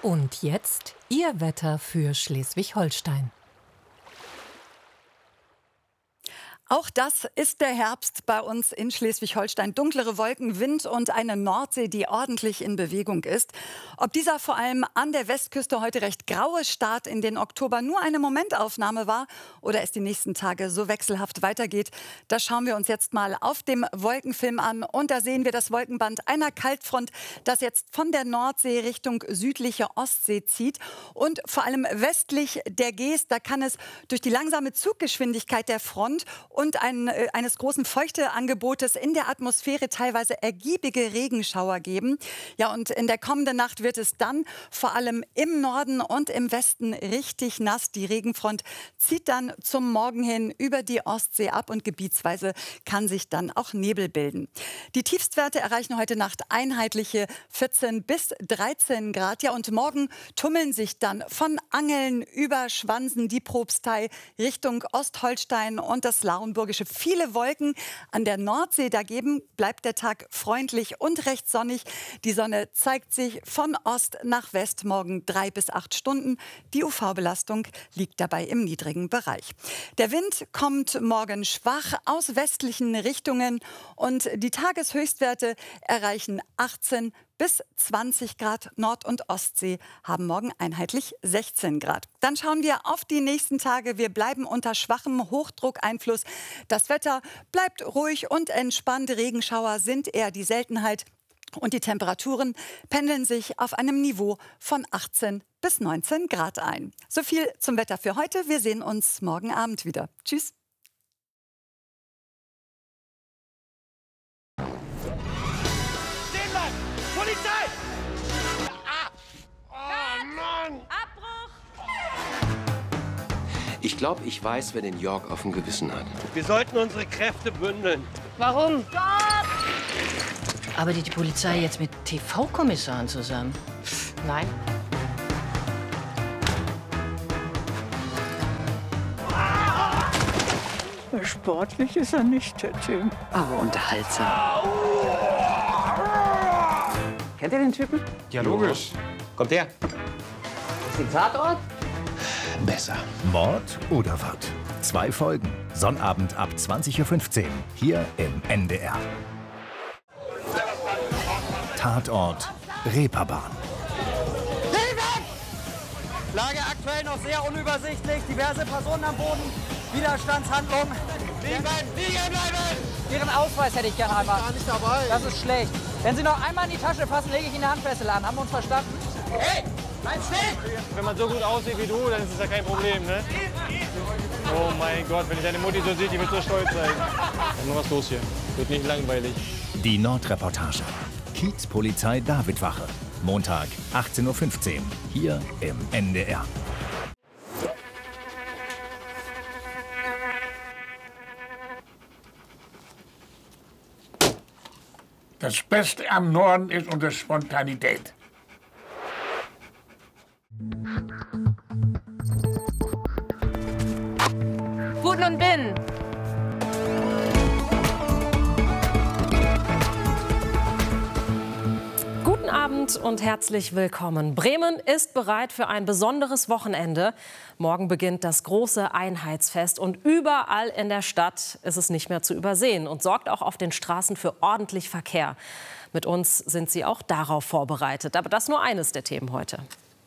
Und jetzt Ihr Wetter für Schleswig-Holstein. Auch das ist der Herbst bei uns in Schleswig-Holstein. Dunklere Wolken, Wind und eine Nordsee, die ordentlich in Bewegung ist. Ob dieser vor allem an der Westküste heute recht graue Start in den Oktober nur eine Momentaufnahme war oder es die nächsten Tage so wechselhaft weitergeht, das schauen wir uns jetzt mal auf dem Wolkenfilm an. Und da sehen wir das Wolkenband einer Kaltfront, das jetzt von der Nordsee Richtung südliche Ostsee zieht. Und vor allem westlich der Geest, da kann es durch die langsame Zuggeschwindigkeit der Front und eines großen Feuchteangebotes in der Atmosphäre teilweise ergiebige Regenschauer geben. Ja, und in der kommenden Nacht wird es dann vor allem im Norden und im Westen richtig nass. Die Regenfront zieht dann zum Morgen hin über die Ostsee ab und gebietsweise kann sich dann auch Nebel bilden. Die Tiefstwerte erreichen heute Nacht einheitliche 14 bis 13 Grad. Ja, und morgen tummeln sich dann von Angeln über Schwansen, die Propstei Richtung Ostholstein und das Lauenburgische viele Wolken. An der Nordsee dagegen bleibt der Tag freundlich und recht sonnig. Die Sonne zeigt sich von Ost nach West morgen 3 bis 8 Stunden. Die UV-Belastung liegt dabei im niedrigen Bereich. Der Wind kommt morgen schwach aus westlichen Richtungen und die Tageshöchstwerte erreichen 18 bis 20 Grad. Nord- und Ostsee haben morgen einheitlich 16 Grad. Dann schauen wir auf die nächsten Tage. Wir bleiben unter schwachem Hochdruckeinfluss. Das Wetter bleibt ruhig und entspannt. Regenschauer sind eher die Seltenheit. Und die Temperaturen pendeln sich auf einem Niveau von 18 bis 19 Grad ein. So viel zum Wetter für heute. Wir sehen uns morgen Abend wieder. Tschüss. Polizei! Oh Mann! Abbruch! Ich glaube, ich weiß, wer den York auf dem Gewissen hat. Wir sollten unsere Kräfte bündeln. Warum? Stopp! Arbeitet die Polizei jetzt mit TV-Kommissaren zusammen? Nein. Sportlich ist er nicht, der Tim. Aber unterhaltsam. Kennt ihr den Typen? Ja, logisch. Kommt her. Ist die Tatort? Besser. Mord oder was? 2 Folgen. Sonnabend ab 20:15 Uhr. Hier im NDR. Tatort Reeperbahn. Lage aktuell noch sehr unübersichtlich. Diverse Personen am Boden. Widerstandshandlung. Liegen bleiben! Ihren Ausweis hätte ich gerne einmal. Gar nicht dabei. Das ist schlecht. Wenn Sie noch einmal in die Tasche fassen, lege ich Ihnen eine Handfessel an. Haben wir uns verstanden? Hey! Bleib stehen! Wenn man so gut aussieht wie du, dann ist es ja kein Problem, ne? Oh mein Gott, wenn ich deine Mutti so sieht, die wird so stolz sein. Dann mal was los hier. Wird nicht langweilig. Die Nordreportage. Kiezpolizei Davidwache. Montag 18:15 Uhr. Hier im NDR. Das Beste am Norden ist unsere Spontanität. Gut und bin. Guten Abend und herzlich willkommen. Bremen ist bereit für ein besonderes Wochenende. Morgen beginnt das große Einheitsfest und überall in der Stadt ist es nicht mehr zu übersehen und sorgt auch auf den Straßen für ordentlich Verkehr. Mit uns sind Sie auch darauf vorbereitet. Aber das nur eines der Themen heute.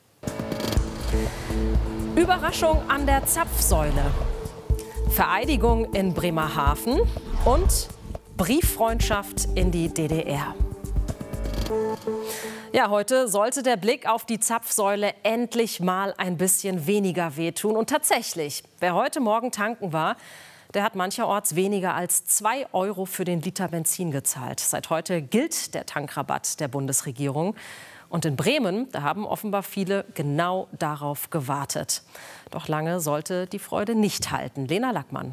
Überraschung an der Zapfsäule, Vereidigung in Bremerhaven und Brieffreundschaft in die DDR. Ja, heute sollte der Blick auf die Zapfsäule endlich mal ein bisschen weniger wehtun. Und tatsächlich, wer heute Morgen tanken war, der hat mancherorts weniger als 2 € für den Liter Benzin gezahlt. Seit heute gilt der Tankrabatt der Bundesregierung. Und in Bremen, da haben offenbar viele genau darauf gewartet. Doch lange sollte die Freude nicht halten. Lena Lackmann.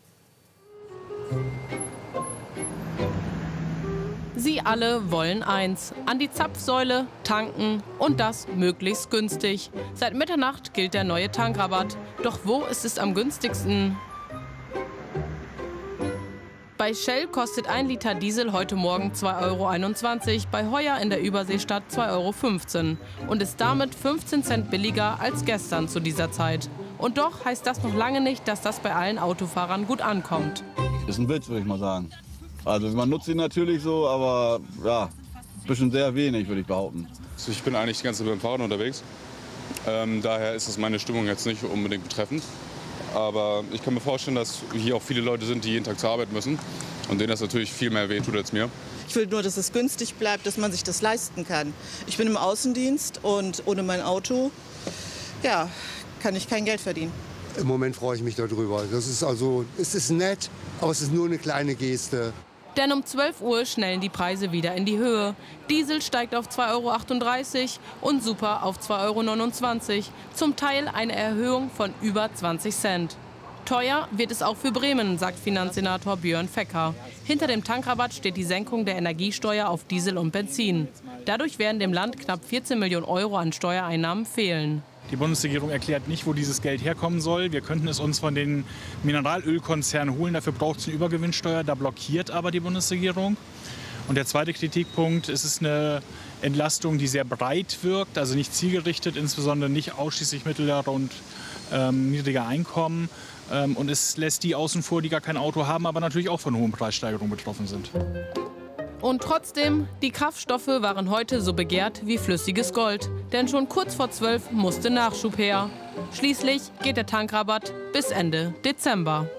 Sie alle wollen eins: an die Zapfsäule, tanken und das möglichst günstig. Seit Mitternacht gilt der neue Tankrabatt. Doch wo ist es am günstigsten? Bei Shell kostet 1 Liter Diesel heute Morgen 2,21 €, bei Heuer in der Überseestadt 2,15 € und ist damit 15 Cent billiger als gestern zu dieser Zeit. Und doch heißt das noch lange nicht, dass das bei allen Autofahrern gut ankommt. Ist ein Witz, würde ich mal sagen. Also man nutzt ihn natürlich so, aber ja, ein bisschen sehr wenig, würde ich behaupten. Ich bin eigentlich die ganze Zeit mit dem Fahrrad unterwegs. Daher ist es meine Stimmung jetzt nicht unbedingt betreffend. Aber ich kann mir vorstellen, dass hier auch viele Leute sind, die jeden Tag zur Arbeit müssen und denen das natürlich viel mehr wehtut als mir. Ich will nur, dass es günstig bleibt, dass man sich das leisten kann. Ich bin im Außendienst und ohne mein Auto, ja, kann ich kein Geld verdienen. Im Moment freue ich mich darüber. Das ist also, es ist nett, aber es ist nur eine kleine Geste. Denn um 12 Uhr schnellen die Preise wieder in die Höhe. Diesel steigt auf 2,38 € und Super auf 2,29 €. Zum Teil eine Erhöhung von über 20 Cent. Teuer wird es auch für Bremen, sagt Finanzsenator Björn Fecker. Hinter dem Tankrabatt steht die Senkung der Energiesteuer auf Diesel und Benzin. Dadurch werden dem Land knapp 14 Millionen € an Steuereinnahmen fehlen. Die Bundesregierung erklärt nicht, wo dieses Geld herkommen soll. Wir könnten es uns von den Mineralölkonzernen holen. Dafür braucht es eine Übergewinnsteuer. Da blockiert aber die Bundesregierung. Und der zweite Kritikpunkt, es ist eine Entlastung, die sehr breit wirkt, also nicht zielgerichtet, insbesondere nicht ausschließlich mittlerer und niedriger Einkommen. Und es lässt die außen vor, die gar kein Auto haben, aber natürlich auch von hohen Preissteigerungen betroffen sind. Und trotzdem, die Kraftstoffe waren heute so begehrt wie flüssiges Gold. Denn schon kurz vor 12 musste Nachschub her. Schließlich geht der Tankrabatt bis Ende Dezember.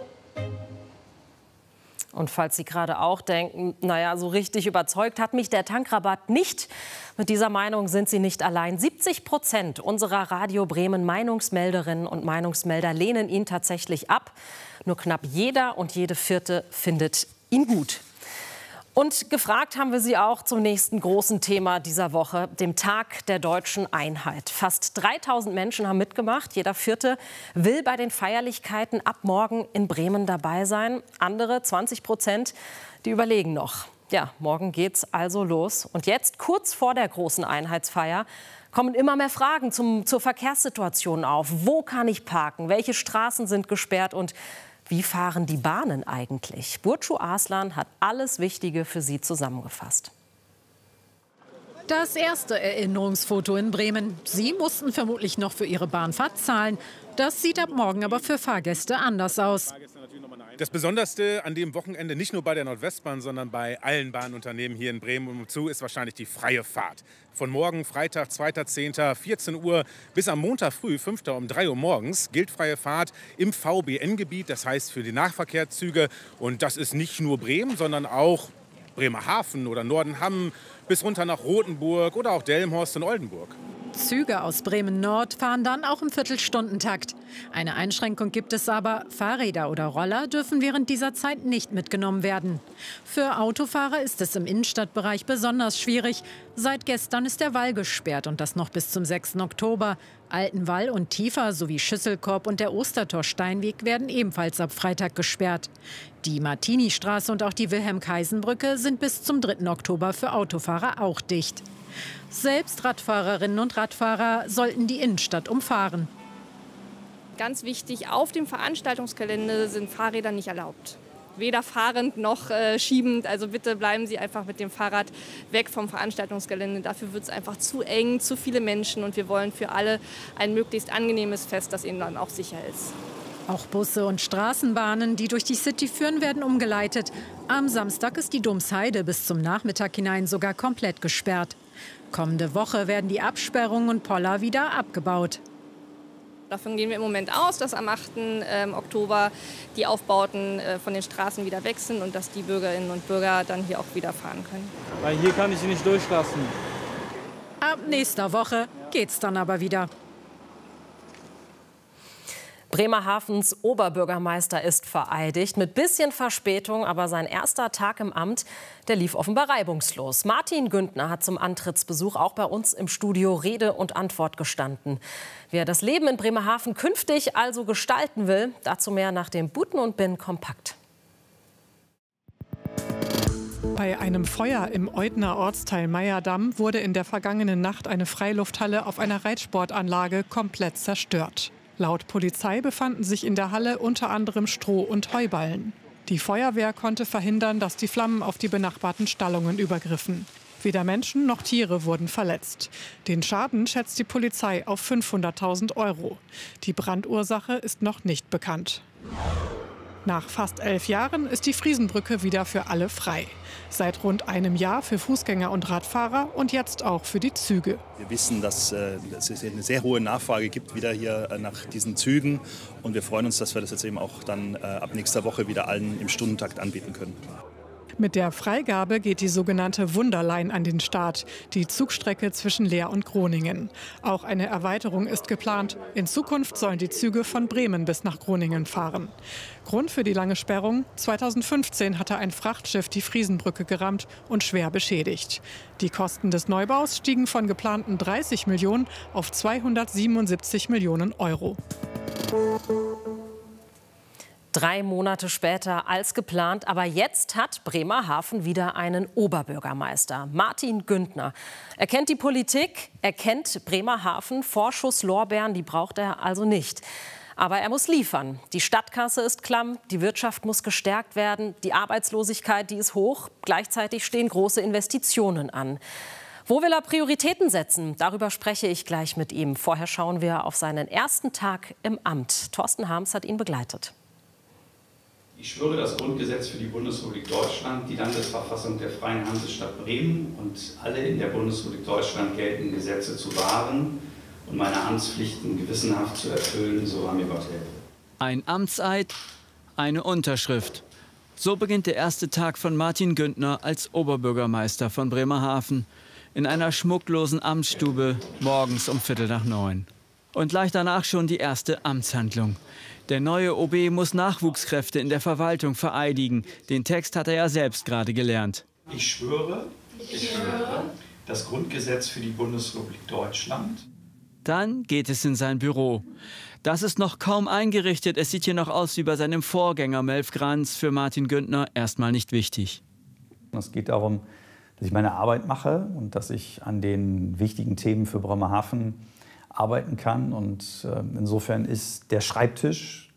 Und falls Sie gerade auch denken, naja, so richtig überzeugt hat mich der Tankrabatt nicht. Mit dieser Meinung sind Sie nicht allein. 70% unserer Radio Bremen Meinungsmelderinnen und Meinungsmelder lehnen ihn tatsächlich ab. Nur knapp jeder und jede Vierte findet ihn gut. Und gefragt haben wir Sie auch zum nächsten großen Thema dieser Woche, dem Tag der deutschen Einheit. Fast 3000 Menschen haben mitgemacht. Jeder Vierte will bei den Feierlichkeiten ab morgen in Bremen dabei sein. Andere 20%, die überlegen noch. Ja, morgen geht's also los. Und jetzt, kurz vor der großen Einheitsfeier, kommen immer mehr Fragen zur Verkehrssituation auf. Wo kann ich parken? Welche Straßen sind gesperrt? Und wie fahren die Bahnen eigentlich? Burcu Arslan hat alles Wichtige für Sie zusammengefasst. Das erste Erinnerungsfoto in Bremen. Sie mussten vermutlich noch für ihre Bahnfahrt zahlen. Das sieht ab morgen aber für Fahrgäste anders aus. Das Besonderste an dem Wochenende, nicht nur bei der Nordwestbahn, sondern bei allen Bahnunternehmen hier in Bremen und umzu, ist wahrscheinlich die freie Fahrt. Von morgen, Freitag, 2.10., 14 Uhr bis am Montag früh, 5. um 3 Uhr morgens, gilt freie Fahrt im VBN-Gebiet, das heißt für die Nahverkehrszüge. Und das ist nicht nur Bremen, sondern auch Bremerhaven oder Nordenham bis runter nach Rothenburg oder auch Delmenhorst und Oldenburg. Züge aus Bremen-Nord fahren dann auch im Viertelstundentakt. Eine Einschränkung gibt es aber. Fahrräder oder Roller dürfen während dieser Zeit nicht mitgenommen werden. Für Autofahrer ist es im Innenstadtbereich besonders schwierig. Seit gestern ist der Wall gesperrt und das noch bis zum 6. Oktober. Altenwall und Tiefer sowie Schüsselkorb und der Ostertor-Steinweg werden ebenfalls ab Freitag gesperrt. Die Martini-Straße und auch die Wilhelm-Kaisen-Brücke sind bis zum 3. Oktober für Autofahrer auch dicht. Selbst Radfahrerinnen und Radfahrer sollten die Innenstadt umfahren. Ganz wichtig, auf dem Veranstaltungsgelände sind Fahrräder nicht erlaubt. Weder fahrend noch schiebend. Also bitte bleiben Sie einfach mit dem Fahrrad weg vom Veranstaltungsgelände. Dafür wird es einfach zu eng, zu viele Menschen. Und wir wollen für alle ein möglichst angenehmes Fest, das ihnen dann auch sicher ist. Auch Busse und Straßenbahnen, die durch die City führen, werden umgeleitet. Am Samstag ist die Domsheide bis zum Nachmittag hinein sogar komplett gesperrt. Kommende Woche werden die Absperrungen und Poller wieder abgebaut. Davon gehen wir im Moment aus, dass am 8. Oktober die Aufbauten von den Straßen wieder weg sind und dass die Bürgerinnen und Bürger dann hier auch wieder fahren können. Weil hier kann ich sie nicht durchlassen. Ab nächster Woche geht's dann aber wieder. Bremerhavens Oberbürgermeister ist vereidigt. Mit bisschen Verspätung, aber sein erster Tag im Amt, der lief offenbar reibungslos. Martin Güntner hat zum Antrittsbesuch auch bei uns im Studio Rede und Antwort gestanden. Wie er das Leben in Bremerhaven künftig also gestalten will, dazu mehr nach dem Buten und Bin kompakt. Bei einem Feuer im Eutner Ortsteil Meyerdamm wurde in der vergangenen Nacht eine Freilufthalle auf einer Reitsportanlage komplett zerstört. Laut Polizei befanden sich in der Halle unter anderem Stroh- und Heuballen. Die Feuerwehr konnte verhindern, dass die Flammen auf die benachbarten Stallungen übergriffen. Weder Menschen noch Tiere wurden verletzt. Den Schaden schätzt die Polizei auf 500.000 €. Die Brandursache ist noch nicht bekannt. Nach fast 11 Jahren ist die Friesenbrücke wieder für alle frei. Seit rund einem Jahr für Fußgänger und Radfahrer und jetzt auch für die Züge. Wir wissen, dass es eine sehr hohe Nachfrage gibt wieder hier nach diesen Zügen. Und wir freuen uns, dass wir das jetzt eben auch dann ab nächster Woche wieder allen im Stundentakt anbieten können. Mit der Freigabe geht die sogenannte Wunderline an den Start, die Zugstrecke zwischen Leer und Groningen. Auch eine Erweiterung ist geplant. In Zukunft sollen die Züge von Bremen bis nach Groningen fahren. Grund für die lange Sperrung: 2015 hatte ein Frachtschiff die Friesenbrücke gerammt und schwer beschädigt. Die Kosten des Neubaus stiegen von geplanten 30 Millionen auf 277 Millionen €. 3 Monate später als geplant, aber jetzt hat Bremerhaven wieder einen Oberbürgermeister, Martin Güntner. Er kennt die Politik, er kennt Bremerhaven, Vorschusslorbeeren, die braucht er also nicht. Aber er muss liefern. Die Stadtkasse ist klamm, die Wirtschaft muss gestärkt werden, die Arbeitslosigkeit, die ist hoch, gleichzeitig stehen große Investitionen an. Wo will er Prioritäten setzen? Darüber spreche ich gleich mit ihm. Vorher schauen wir auf seinen ersten Tag im Amt. Thorsten Harms hat ihn begleitet. Ich schwöre das Grundgesetz für die Bundesrepublik Deutschland, die Landesverfassung der Freien Hansestadt Bremen und alle in der Bundesrepublik Deutschland geltenden Gesetze zu wahren und meine Amtspflichten gewissenhaft zu erfüllen, so wahr mir Gott helfe. Ein Amtseid, eine Unterschrift. So beginnt der erste Tag von Martin Güntner als Oberbürgermeister von Bremerhaven in einer schmucklosen Amtsstube morgens um 8:45. Und gleich danach schon die erste Amtshandlung. Der neue OB muss Nachwuchskräfte in der Verwaltung vereidigen. Den Text hat er ja selbst gerade gelernt. Ich schwöre das Grundgesetz für die Bundesrepublik Deutschland. Dann geht es in sein Büro. Das ist noch kaum eingerichtet. Es sieht hier noch aus wie bei seinem Vorgänger Melf Granz. Für Martin Güntner erstmal nicht wichtig. Es geht darum, dass ich meine Arbeit mache und dass ich an den wichtigen Themen für Bremerhaven arbeiten kann. Und insofern ist der Schreibtisch